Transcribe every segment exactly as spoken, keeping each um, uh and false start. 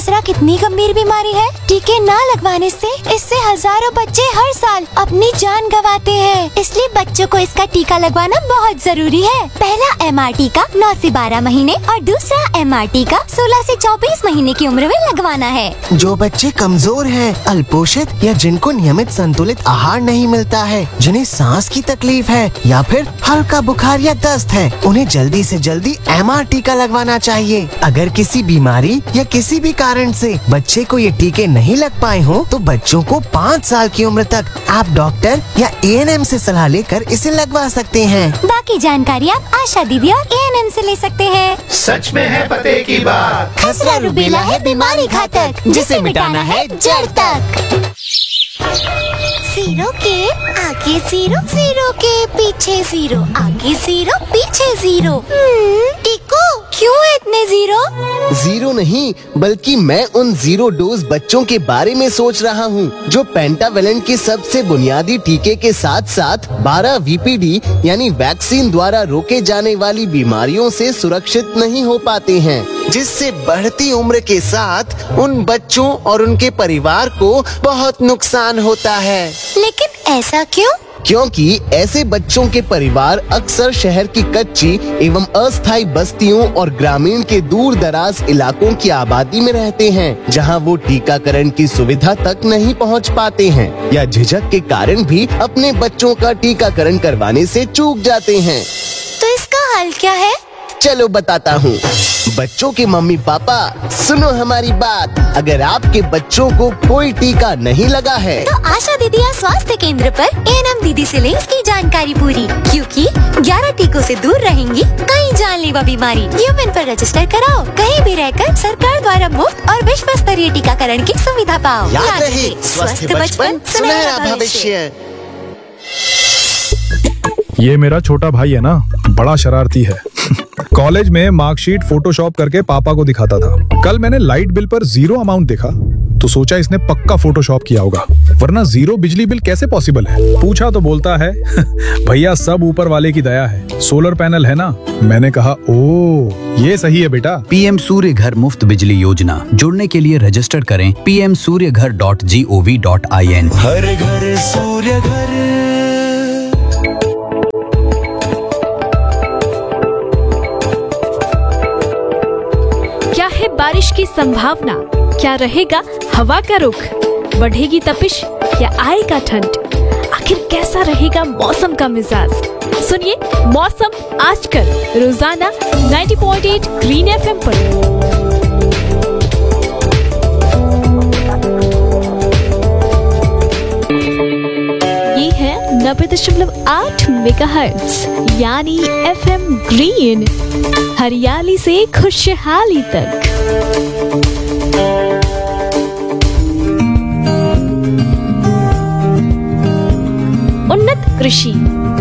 खसरा कितनी गंभीर बीमारी है। टीके न लगवाने से इससे हजारों बच्चे हर साल अपनी जान गंवाते हैं। इसलिए बच्चों को इसका टीका लगवाना बहुत जरूरी है। पहला एम आर टीका नौ से बारह महीने और दूसरा एम आर टीका सोलह से चौबीस महीने की उम्र में लगवाना है। जो बच्चे कमजोर हैं, अल्पोषित या जिनको नियमित संतुलित आहार नहीं मिलता है, जिन्हें सांस की तकलीफ है या फिर हल्का बुखार या दस्त है, उन्हें जल्दी से जल्दी एम आर टीका लगवाना चाहिए। अगर किसी बीमारी या किसी भी कारण से बच्चे को ये टीके नहीं लग पाए हो तो बच्चों को पाँच साल की उम्र तक आप डॉक्टर या ए एन एम से सलाह लेकर इसे लगवा सकते हैं। बाकी जानकारी आप आशा दीदी और ए एन एम से ले सकते हैं। सच में है पते की बात। खसरा रूबेला है बीमारी घातक, जिसे मिटाना है जड़ तक। जीरो के आगे जीरो, जीरो के पीछे जीरो, आगे जीरो पीछे जीरो। टीको क्यों है इतने जीरो? जीरो नहीं, बल्कि मैं उन जीरो डोज बच्चों के बारे में सोच रहा हूँ जो पेंटावेलेंट के सबसे बुनियादी टीके के साथ साथ बारह वी पी डी यानी वैक्सीन द्वारा रोके जाने वाली बीमारियों से सुरक्षित नहीं हो पाते हैं, जिससे बढ़ती उम्र के साथ उन बच्चों और उनके परिवार को बहुत नुकसान होता है। लेकिन ऐसा क्यों? क्योंकि ऐसे बच्चों के परिवार अक्सर शहर की कच्ची एवं अस्थायी बस्तियों और ग्रामीण के दूर दराज इलाकों की आबादी में रहते हैं, जहां वो टीकाकरण की सुविधा तक नहीं पहुंच पाते हैं या झिझक के कारण भी अपने बच्चों का टीकाकरण करवाने से चूक जाते हैं। तो इसका हल क्या है? चलो बताता हूँ। बच्चों के मम्मी पापा सुनो हमारी बात। अगर आपके बच्चों को कोई टीका नहीं लगा है तो आशा दीदी या स्वास्थ्य केंद्र पर ए एन एम दीदी से लें इसकी जानकारी पूरी, क्योंकि ग्यारह टीकों से दूर रहेंगी कई जानलेवा बीमारी। यूमेन पर रजिस्टर कराओ, कहीं भी रहकर सरकार द्वारा मुफ्त और विश्व स्तरीय टीकाकरण की सुविधा पाओ। याद रहे, स्वस्थ बचपन सुनहरा भविष्य। ये मेरा छोटा भाई है ना, बड़ा शरारती है। कॉलेज में मार्कशीट फोटोशॉप करके पापा को दिखाता था। कल मैंने लाइट बिल पर जीरो अमाउंट देखा तो सोचा इसने पक्का फोटोशॉप किया होगा, वरना जीरो बिजली बिल कैसे पॉसिबल है। पूछा तो बोलता है भैया सब ऊपर वाले की दया है, सोलर पैनल है ना। मैंने कहा ओ ये सही है बेटा। पी एम सूर्य घर मुफ्त बिजली योजना, जुड़ने के लिए रजिस्टर करें पी एम सूर्य घर dot G O V dot I N. हर घर सूर्य घर। क्या है बारिश की संभावना? क्या रहेगा हवा का रुख? बढ़ेगी तपिश या आएगा ठंड? आखिर कैसा रहेगा मौसम का मिजाज? सुनिए मौसम आजकल रोजाना नब्बे पॉइंट आठ ग्रीन एफ एम पर। ये है नब्बे दशमलव आठ मेगाहर्ट्ज यानी एफ एम ग्रीन, हरियाली से खुशहाली तक। उन्नत कृषि।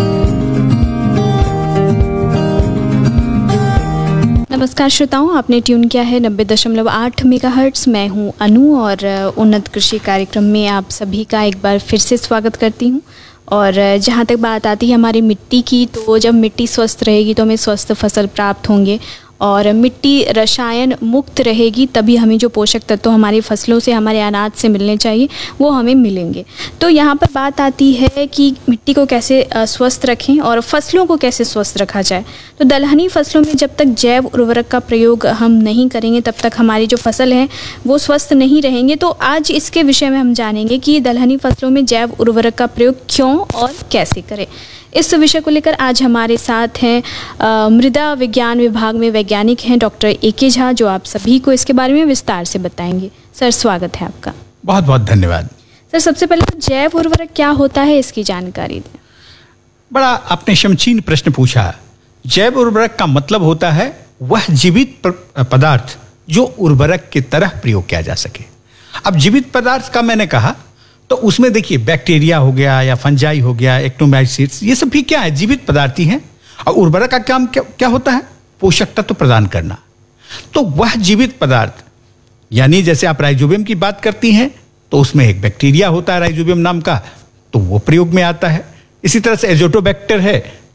नमस्कार श्रोताओं, आपने ट्यून किया है नब्बे दशमलव आठ मेगाहर्ट्ज। मैं हूं अनु और उन्नत कृषि कार्यक्रम में आप सभी का एक बार फिर से स्वागत करती हूं। और जहाँ तक बात आती है हमारी मिट्टी की, तो जब मिट्टी स्वस्थ रहेगी तो हमें स्वस्थ फसल प्राप्त होंगे, और मिट्टी रसायन मुक्त रहेगी तभी हमें जो पोषक तत्व हमारी फसलों से, हमारे अनाज से मिलने चाहिए वो हमें मिलेंगे। तो यहाँ पर बात आती है कि मिट्टी को कैसे स्वस्थ रखें और फसलों को कैसे स्वस्थ रखा जाए। तो दलहनी फसलों में जब तक जैव उर्वरक का प्रयोग हम नहीं करेंगे तब तक हमारी जो फसल है वो स्वस्थ नहीं रहेंगे। तो आज इसके विषय में हम जानेंगे कि दलहनी फसलों में जैव उर्वरक का प्रयोग क्यों और कैसे करें। इस विषय को लेकर आज हमारे साथ हैं मृदा विज्ञान विभाग में वैज्ञानिक हैं डॉक्टर ए के झा, जो आप सभी को इसके बारे में विस्तार से बताएंगे। सर स्वागत है आपका। बहुत बहुत धन्यवाद। सर सबसे पहले तो जैव उर्वरक क्या होता है इसकी जानकारी दें। बड़ा आपने शमचीन प्रश्न पूछा। जैव उर्वरक का मतलब होता है वह जीवित पदार्थ जो उर्वरक की तरह प्रयोग किया जा सके। अब जीवित पदार्थ का मैंने कहा तो उसमें देखिए बैक्टीरिया हो गया या फंजाई हो गया, एक्टोमाइसीट्स, ये सब भी क्या है, जीवित पदार्थ ही हैं। और उर्वरक का काम क्या, क्या होता है, पोषक तत्व प्रदान करना। तो वह जीवित पदार्थ यानी जैसे आप राइजोबियम की बात करती हैं तो उसमें एक बैक्टीरिया होता है राइजोबियम नाम का, तो वो प्रयोग में आता है। इसी तरह से एजोटोबैक्टर है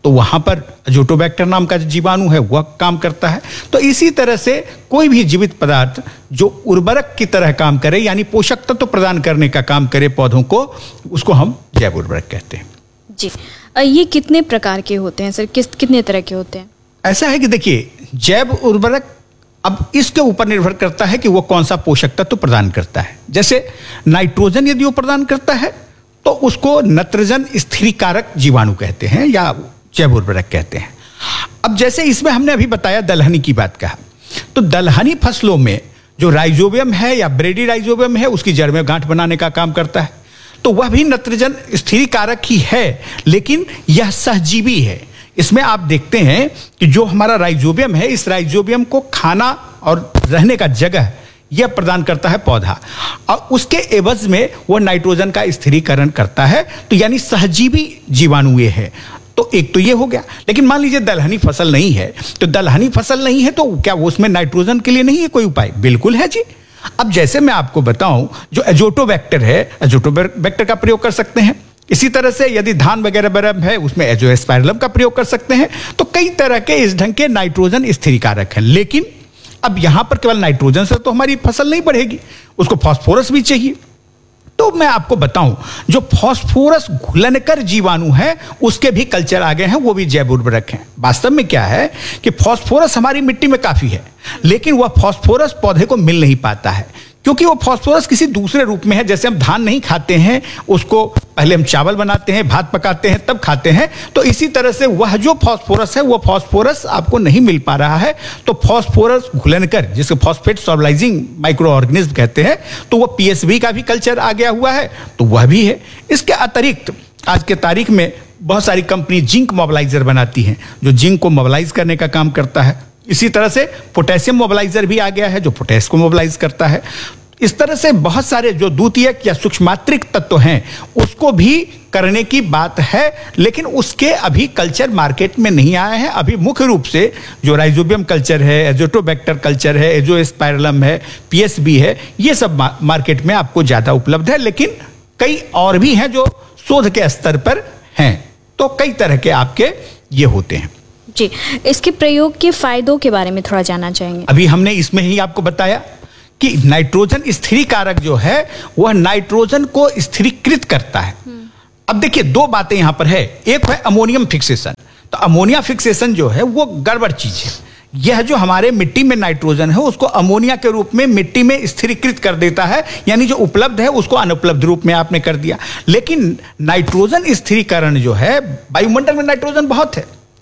तो वहां पर अजोटोबैक्टर नाम का जो जीवाणु है वह काम करता है। तो इसी तरह से कोई भी जीवित पदार्थ जो उर्वरक की तरह काम करे, यानी पोषक तत्व तो प्रदान करने का काम करे पौधों को, उसको हम जैव उर्वरक कहते हैं। जी, ये कितने प्रकार के होते हैं सर, किस कितने तरह के होते हैं? ऐसा है कि देखिए, जैव उर्वरक अब इसके ऊपर निर्भर करता है कि वो कौन सा पोषक तत्व तो प्रदान करता है। जैसे नाइट्रोजन यदि वो प्रदान करता है तो उसको नत्रजन स्थिरीकारक जीवाणु कहते हैं या जैव उर्वरक कहते हैं। अब जैसे इसमें हमने अभी बताया दलहनी की बात कहा, तो दलहनी फसलों में जो राइजोबियम है या ब्रेडी राइजोबियम है, उसकी जड़ में गांठ बनाने का काम करता है, तो वह भी नत्रजन स्थिरीकारक ही है, लेकिन यह सहजीवी है। इसमें आप देखते हैं कि जो हमारा राइजोबियम है, इस राइजोबियम को खाना और रहने का जगह यह प्रदान करता है पौधा, और उसके एवज में वह नाइट्रोजन का स्थिरीकरण करता है। तो यानी सहजीवी जीवाणु ये है। तो एक तो ये हो गया। लेकिन मान लीजिए दलहनी फसल नहीं है, तो दलहनी फसल नहीं है तो क्या वो उसमें नाइट्रोजन के लिए नहीं है कोई उपाय? बिल्कुल है जी। अब जैसे मैं आपको बताऊं, जो एजोटोबैक्टर है, एजोटोबैक्टर का प्रयोग कर सकते हैं। इसी तरह से यदि धान वगैरह वगैरह है, उसमें एजोस्पाइरलम का प्रयोग कर सकते हैं। तो कई तरह के इस ढंग के नाइट्रोजन स्थिरीकारक हैं। लेकिन अब यहां पर केवल नाइट्रोजन से तो हमारी फसल नहीं बढ़ेगी, उसको फास्फोरस भी चाहिए। तो मैं आपको बताऊं, जो फास्फोरस घुलनकर जीवाणु है उसके भी कल्चर आ गए हैं, वो भी जैव उर्वरक हैं। वास्तव में क्या है कि फास्फोरस हमारी मिट्टी में काफी है, लेकिन वह फास्फोरस पौधे को मिल नहीं पाता है, क्योंकि वो फास्फोरस किसी दूसरे रूप में है। जैसे हम धान नहीं खाते हैं, उसको पहले हम चावल बनाते हैं, भात पकाते हैं, तब खाते हैं। तो इसी तरह से वह जो फास्फोरस है, वो फास्फोरस आपको नहीं मिल पा रहा है। तो फास्फोरस घुलनकर, जिसको फॉस्फेट सॉल्वलाइजिंग माइक्रो ऑर्गेनिज्म कहते हैं, तो वो पीएसवी का भी कल्चर आ गया हुआ है, तो वह भी है। इसके अतिरिक्त आज के तारीख में बहुत सारी कंपनी जिंक मोबिलाइजर बनाती हैं, जो जिंक को मोबिलाइज करने का काम करता है। इसी तरह से पोटेशियम मोबिलाइजर भी आ गया है, जो पोटेश को मोबिलाइज करता है। इस तरह से बहुत सारे जो द्वितीयक या सूक्ष्मात्रिक तत्व हैं, उसको भी करने की बात है, लेकिन उसके अभी कल्चर मार्केट में नहीं आए हैं। अभी मुख्य रूप से जो राइजोबियम कल्चर है, एजोटोबैक्टर कल्चर है, एजोस्पाइरलम है, पीएसबी है, ये सब मार्केट में आपको ज्यादा उपलब्ध है। लेकिन कई और भी हैं जो शोध के स्तर पर हैं। तो कई तरह के आपके ये होते हैं जी। इसके प्रयोग के फायदों के बारे में थोड़ा जानना चाहेंगे। अभी हमने इसमें ही आपको बताया कि नाइट्रोजन स्थिरीकारक जो है वह नाइट्रोजन को स्थिरीकृत करता है। अब देखिए, दो बातें यहां पर है। एक है अमोनियम फिक्सेशन। तो अमोनिया फिक्सेशन जो है वो गड़बड़ चीज है। यह जो हमारे मिट्टी में नाइट्रोजन है उसको अमोनिया के रूप में मिट्टी में स्थिरीकृत कर देता है, यानी जो उपलब्ध है उसको अनुपलब्ध रूप में आपने कर दिया। लेकिन नाइट्रोजन स्थिरीकरण जो है, वायुमंडल में नाइट्रोजन बहुत है,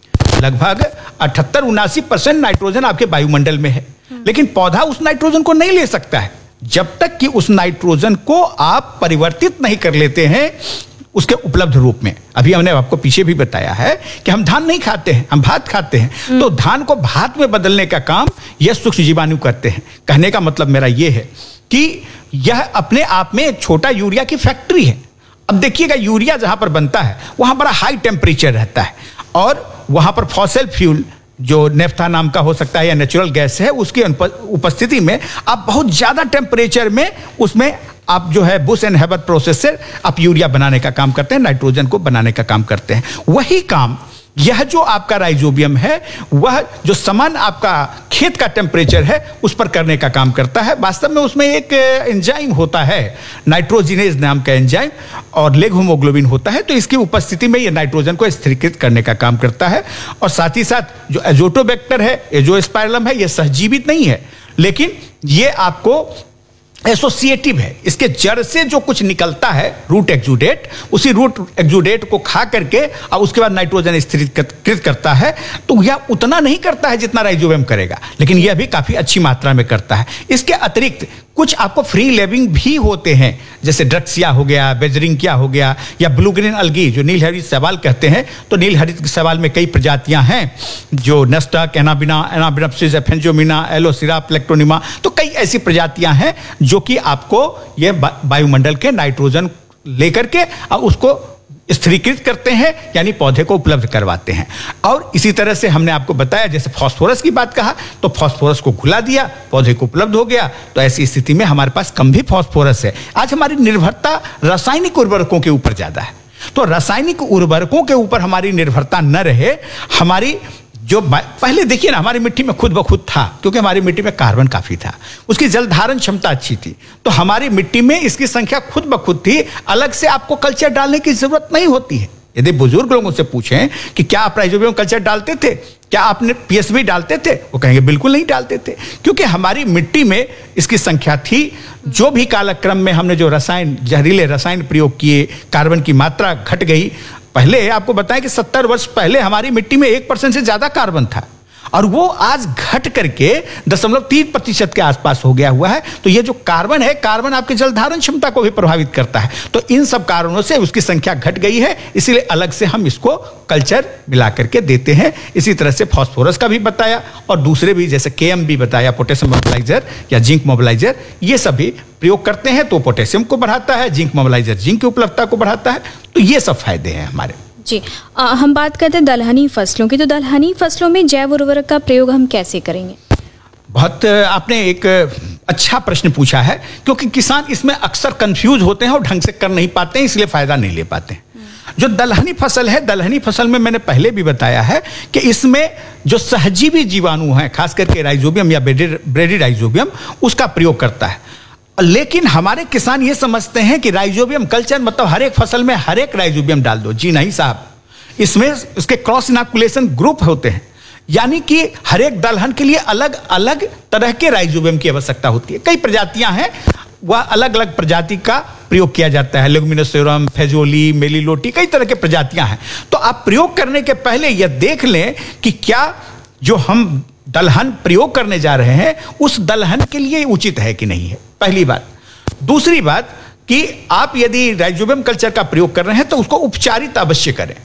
लगभग अठहत्तर उनासी परसेंट नाइट्रोजन आपके वायुमंडल में है, लेकिन पौधा उस नाइट्रोजन को नहीं ले सकता है जब तक कि उस नाइट्रोजन को आप परिवर्तित नहीं कर लेते हैं उसके उपलब्ध रूप में। अभी हमने आपको पीछे भी बताया है कि हम धान नहीं खाते हैं, हम भात खाते हैं। तो धान को भात में बदलने का काम यह सूक्ष्म जीवाणु करते हैं। कहने का मतलब मेरा यह है कि यह अपने आप में एक छोटा यूरिया की फैक्ट्री है। अब देखिएगा, यूरिया जहां पर बनता है वहां बड़ा हाई टेम्परेचर रहता है, और वहां पर फॉसिल फ्यूल जो नेफ्था नाम का हो सकता है या नेचुरल गैस है, उसकी उपस्थिति में आप बहुत ज्यादा टेम्परेचर में उसमें आप जो है बुश एंड हेबर प्रोसेस से आप यूरिया बनाने का काम करते हैं, नाइट्रोजन को बनाने का काम करते हैं। वही काम यह जो आपका राइजोबियम है, वह जो समान आपका खेत का टेम्परेचर है उस पर करने का काम करता है। वास्तव में उसमें एक एंजाइम होता है, नाइट्रोजिनेज नाम का एंजाइम, और लेग होमोग्लोबिन होता है। तो इसकी उपस्थिति में यह नाइट्रोजन को स्थिरीकृत करने का काम करता है। और साथ ही साथ जो एजोटोबैक्टर है, एजोस्पाइरलम है, यह सहजीवित नहीं है, लेकिन ये आपको एसोसिएटिव है। इसके जड़ से जो कुछ निकलता है, रूट एक्जुडेट, उसी रूट एक्जुडेट को खा करके और उसके बाद नाइट्रोजन स्थिरीकृत करता है। तो यह उतना नहीं करता है जितना राइजोबियम करेगा, लेकिन यह भी काफी अच्छी मात्रा में करता है। इसके अतिरिक्त कुछ आपको फ्री लेविंग भी होते हैं, जैसे ड्रक्सिया हो गया, बेजरिंकिया हो गया, या ब्लू ग्रीन अलगी जो नील हरित शैवाल कहते हैं। तो नील हरित शैवाल में कई प्रजातियां हैं, जो नस्टक, एनाबिना, एनाबिनप्सिस, एफेंजोमिना, एलोसिरा, प्लेक्टोनिमा, तो कई ऐसी प्रजातियां हैं जो कि आपको ये वायुमंडल के नाइट्रोजन लेकर के और उसको स्थिरीकृत करते हैं, यानी पौधे को उपलब्ध करवाते हैं। और इसी तरह से हमने आपको बताया, जैसे फास्फोरस की बात कहा, तो फास्फोरस को घुला दिया, पौधे को उपलब्ध हो गया। तो ऐसी स्थिति में हमारे पास कम भी फास्फोरस है। आज हमारी निर्भरता रासायनिक उर्वरकों के ऊपर ज्यादा है। तो रासायनिक उर्वरकों के ऊपर हमारी निर्भरता न रहे, हमारी जो पहले देखिए ना, हमारी मिट्टी में खुद ब खुद था, क्योंकि हमारी मिट्टी में कार्बन काफी था, उसकी जल धारण क्षमता अच्छी थी, तो हमारी मिट्टी में इसकी संख्या खुद ब खुद थी, अलग से आपको कल्चर डालने की जरूरत नहीं होती है। यदि बुजुर्ग लोगों से पूछें कि क्या आप राइजोबियम कल्चर डालते थे, क्या आपने पीएसबी डालते थे, वो कहेंगे बिल्कुल नहीं डालते थे, क्योंकि हमारी मिट्टी में इसकी संख्या थी। जो भी कालक्रम में हमने जो रसायन, जहरीले रसायन प्रयोग किए, कार्बन की मात्रा घट गई। पहले आपको बताएं कि सत्तर वर्ष पहले हमारी मिट्टी में एक परसेंट से ज्यादा कार्बन था, और वो आज घट करके दशमलव तीन प्रतिशत के आसपास हो गया हुआ है। तो ये जो कार्बन है, कार्बन आपके जल धारण क्षमता को भी प्रभावित करता है। तो इन सब कारणों से उसकी संख्या घट गई है, इसीलिए अलग से हम इसको कल्चर मिला करके देते हैं। इसी तरह से फास्फोरस का भी बताया, और दूसरे भी जैसे केएम भी बताया, पोटेशियम मोबिलाइजर या जिंक मोबिलाइजर, ये सभी प्रयोग करते हैं तो पोटेशियम को बढ़ाता है, जिंक मोबिलाइजर जिंक की उपलब्धता को बढ़ाता है। तो ये सब फायदे हैं हमारे। जी, आ, हम बात करते हैं दलहनी फसलों की, तो दलहनी फसलों में जैव उर्वरक का प्रयोग हम कैसे करेंगे? बहुत आपने एक अच्छा प्रश्न पूछा है, क्योंकि किसान इसमें अक्सर कंफ्यूज होते हैं और ढंग से कर नहीं पाते हैं, इसलिए फायदा नहीं ले पाते हैं। जो दलहनी फसल है, दलहनी फसल में मैंने पहले भी बताया है कि इसमें जो सहजीवी जीवाणु हैं, खास करके राइजोबियम या ब्रेडी राइजोबियम, उसका प्रयोग करता है। लेकिन हमारे किसान ये समझते हैं कि राइजोबियम कल्चर मतलब हर एक फसल में हर एक राइजोबियम डाल दो। जी नहीं साहब, इसमें उसके क्रॉस इनोकुलेशन ग्रुप होते हैं, यानी कि हर एक दलहन के लिए अलग अलग तरह के राइजोबियम की आवश्यकता होती है। कई प्रजातियां हैं, वह अलग अलग प्रजाति का प्रयोग किया जाता है, लेगुमिनोसेरम, फेजोली, मेलिलोटी, कई तरह के प्रजातियां हैं। तो आप प्रयोग करने के पहले यह देख लें कि क्या जो हम दलहन प्रयोग करने जा रहे हैं उस दलहन के लिए उचित है कि नहीं है, पहली बात। दूसरी बात कि आप यदि राइजोबियम कल्चर का प्रयोग कर रहे हैं तो उसको उपचारित अवश्य करें।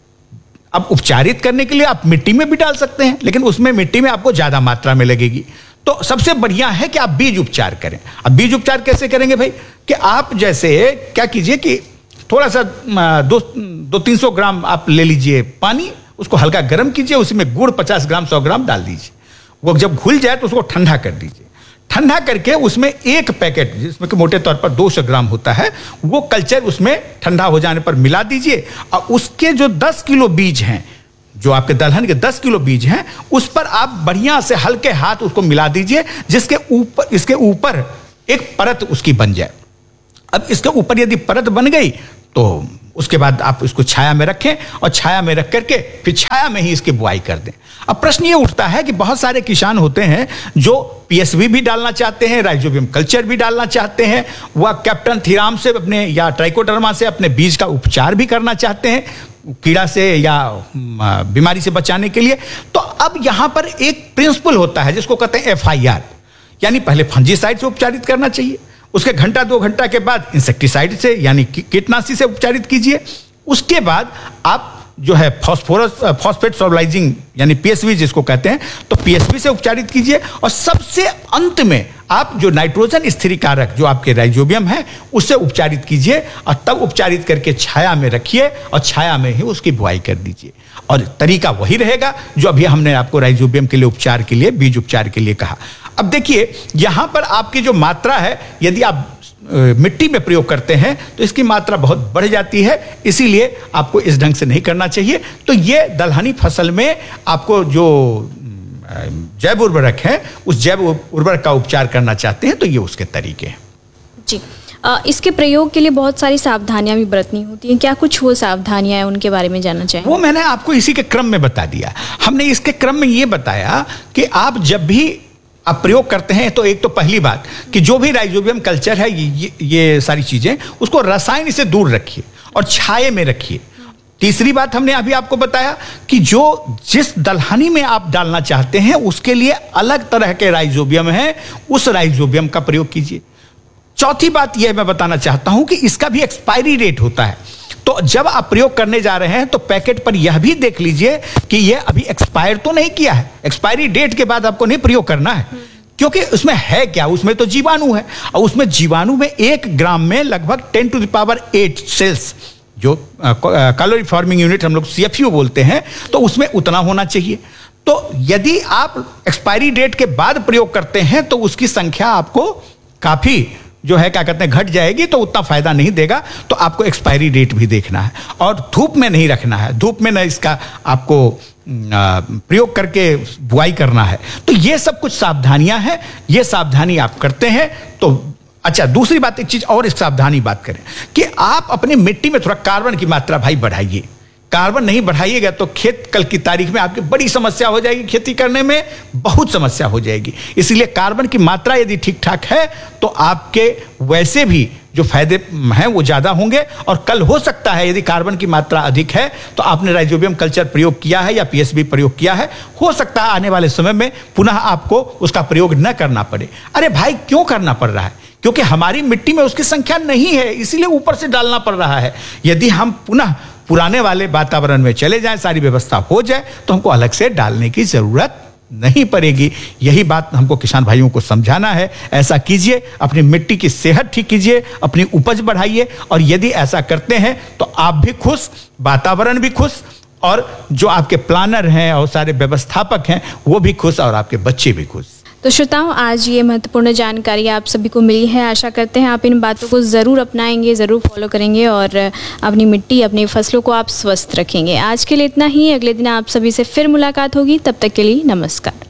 अब उपचारित करने के लिए आप मिट्टी में भी डाल सकते हैं, लेकिन उसमें मिट्टी में आपको ज्यादा मात्रा में लगेगी। तो सबसे बढ़िया है कि आप बीज उपचार करें। अब बीज उपचार कैसे करेंगे भाई? कि आप जैसे क्या कीजिए कि थोड़ा सा दो दो तीन सौ ग्राम आप ले लीजिए पानी, उसको हल्का गर्म कीजिए, उसमें गुड़ पचास ग्राम सौ ग्राम डाल दीजिए। वो जब घुल जाए तो उसको ठंडा कर दीजिए। ठंडा करके उसमें एक पैकेट, जिसमें कि मोटे तौर पर दो सौ ग्राम होता है, वो कल्चर उसमें ठंडा हो जाने पर मिला दीजिए। और उसके जो दस किलो बीज हैं, जो आपके दलहन के दस किलो बीज हैं, उस पर आप बढ़िया से हल्के हाथ उसको मिला दीजिए, जिसके ऊपर इसके ऊपर एक परत उसकी बन जाए। अब इसके ऊपर यदि परत बन गई तो उसके बाद आप इसको छाया में रखें, और छाया में रख करके फिर छाया में ही इसकी बुआई कर दें। अब प्रश्न ये उठता है कि बहुत सारे किसान होते हैं जो पीएसबी भी डालना चाहते हैं, राइजोबियम कल्चर भी डालना चाहते हैं, वह कैप्टन थीराम से अपने या ट्राइकोडर्मा से अपने बीज का उपचार भी करना चाहते हैं कीड़ा से या बीमारी से बचाने के लिए। तो अब यहां पर एक प्रिंसिपल होता है जिसको कहते हैं एफ आई आर, यानी पहले फंजीसाइड से उपचारित करना चाहिए, उसके घंटा दो घंटा के बाद इंसेक्टिसाइड से यानी कीटनाशी से उपचारित कीजिए। उसके बाद आप जो है फॉस्फोरस फॉस्फेट सोलराइजिंग यानी पीएसवी जिसको कहते हैं, तो पीएसवी से उपचारित कीजिए। और सबसे अंत में आप जो नाइट्रोजन स्थिरीकारक जो आपके राइजोबियम है उससे उपचारित कीजिए, और तब उपचारित करके छाया में रखिए और छाया में ही उसकी बुआई कर दीजिए। और तरीका वही रहेगा जो अभी हमने आपको राइजोबियम के लिए उपचार के लिए, बीज उपचार के लिए कहा। अब देखिए यहां पर आपकी जो मात्रा है, यदि आप मिट्टी में प्रयोग करते हैं तो इसकी मात्रा बहुत बढ़ जाती है, इसीलिए आपको इस ढंग से नहीं करना चाहिए। तो ये दलहनी फसल में आपको जो जैव उर्वरक है, उस जैव उर्वरक का उपचार करना चाहते हैं तो ये उसके तरीके हैं। जी, आ, इसके प्रयोग के लिए बहुत सारी सावधानियां भी बरतनी होती हैं, क्या कुछ वो सावधानियां हैं उनके बारे में जानना चाहिए? वो मैंने आपको इसी के क्रम में बता दिया। हमने इसके क्रम में ये बताया कि आप जब भी आप प्रयोग करते हैं तो एक तो पहली बात कि जो भी राइजोबियम कल्चर है, ये, ये सारी चीजें उसको रसायन से दूर रखिए और छाये में रखिए। तीसरी बात हमने अभी आपको बताया कि जो जिस दलहनी में आप डालना चाहते हैं उसके लिए अलग तरह के राइजोबियम है, उस राइजोबियम का प्रयोग कीजिए। चौथी बात यह मैं बताना चाहता हूं कि इसका भी एक्सपायरी डेट होता है, तो जब आप प्रयोग करने जा रहे हैं तो पैकेट पर यह भी देख लीजिए कि यह अभी एक्सपायर तो नहीं किया है। एक्सपायरी डेट के बाद आपको नहीं प्रयोग करना है, क्योंकि उसमें है क्या, उसमें तो जीवाणु है, और उसमें जीवाणु में एक ग्राम में लगभग ten to the power eight sales, जो कैलोरी फॉर्मिंग यूनिट हम लोग सी एफ यू बोलते हैं, तो उसमें उतना होना चाहिए। तो यदि आप एक्सपायरी डेट के बाद प्रयोग करते हैं तो उसकी संख्या आपको काफी जो है क्या कहते हैं घट जाएगी तो उतना फायदा नहीं देगा। तो आपको एक्सपायरी डेट भी देखना है और धूप में नहीं रखना है, धूप में न इसका आपको प्रयोग करके बुआई करना है। तो ये सब कुछ सावधानियां हैं, ये सावधानी आप करते हैं तो अच्छा। दूसरी बात, एक चीज और इस सावधानी बात करें कि आप अपनी मिट्टी में थोड़ा कार्बन की मात्रा भाई बढ़ाइए। कार्बन नहीं बढ़ाइएगा तो खेत कल की तारीख में आपकी बड़ी समस्या हो जाएगी, खेती करने में बहुत समस्या हो जाएगी। इसलिए कार्बन की मात्रा यदि ठीक ठाक है तो आपके वैसे भी जो फायदे हैं वो ज्यादा होंगे। और कल हो सकता है यदि कार्बन की मात्रा अधिक है तो आपने राइजोबियम कल्चर प्रयोग किया है या पीएसबी प्रयोग किया है, हो सकता है आने वाले समय में पुनः आपको उसका प्रयोग न करना पड़े। अरे भाई क्यों करना पड़ रहा है? क्योंकि हमारी मिट्टी में उसकी संख्या नहीं है, इसीलिए ऊपर से डालना पड़ रहा है। यदि हम पुनः पुराने वाले वातावरण में चले जाएं, सारी व्यवस्था हो जाए तो हमको अलग से डालने की जरूरत नहीं पड़ेगी। यही बात हमको किसान भाइयों को समझाना है। ऐसा कीजिए, अपनी मिट्टी की सेहत ठीक कीजिए, अपनी उपज बढ़ाइए और यदि ऐसा करते हैं तो आप भी खुश, वातावरण भी खुश और जो आपके प्लानर हैं और सारे व्यवस्थापक हैं वो भी खुश और आपके बच्चे भी खुश। तो श्रोताओं, आज ये महत्वपूर्ण जानकारी आप सभी को मिली है। आशा करते हैं आप इन बातों को ज़रूर अपनाएंगे, ज़रूर फॉलो करेंगे और अपनी मिट्टी, अपनी फसलों को आप स्वस्थ रखेंगे। आज के लिए इतना ही, अगले दिन आप सभी से फिर मुलाकात होगी। तब तक के लिए नमस्कार।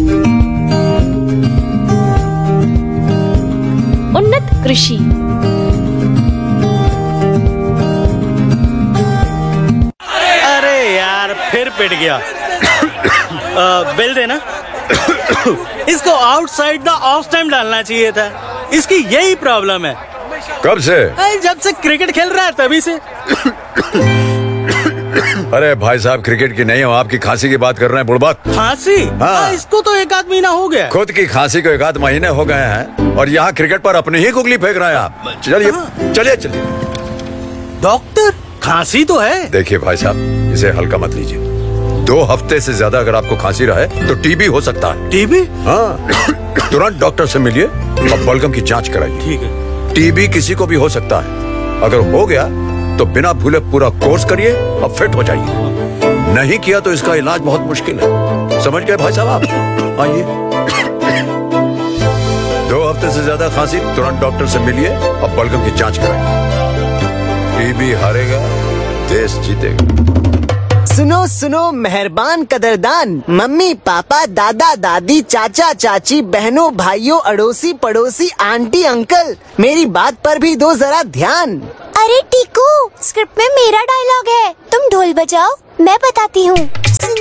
उन्नत कृषि। अरे यार फिर पिट गया। बिल देना। इसको आउटसाइड द ऑफ टाइम डालना चाहिए था। इसकी यही प्रॉब्लम है। कब से? जब से क्रिकेट खेल रहा है तभी से। अरे भाई साहब, क्रिकेट की नहीं हो, आपकी खांसी की बात कर रहे हैं बुड़बक। खांसी? हाँ। इसको तो एक आध महीना हो गया। खुद की खांसी को एक आध महीने हो गए हैं और यहाँ क्रिकेट पर अपनी ही गुगली फेंक रहे हैं आप। चलिए चलिए चलिए। डॉक्टर, खांसी तो है। देखिए भाई साहब, इसे हल्का मत लीजिए। दो हफ्ते से ज्यादा अगर आपको खांसी रहे तो टीबी हो सकता है। टीबी? हाँ, तुरंत डॉक्टर से मिलिए और बलगम की जांच कराइए। ठीक है। टीबी किसी को भी हो सकता है। अगर हो गया तो बिना भूले पूरा कोर्स करिए और फिट हो जाइए। नहीं किया तो इसका इलाज बहुत मुश्किल है। समझ गए भाई साहब आप? आइए। दो हफ्ते से ज्यादा खांसी, तुरंत डॉक्टर से मिलिए और बलगम की जांच कराइए। टीबी हारेगा, देश जीतेगा। सुनो सुनो मेहरबान कदरदान, मम्मी पापा दादा दादी चाचा चाची बहनों भाइयों अड़ोसी पड़ोसी आंटी अंकल, मेरी बात पर भी दो जरा ध्यान। अरे टीकू, स्क्रिप्ट में मेरा डायलॉग है, तुम ढोल बजाओ, मैं बताती हूँ।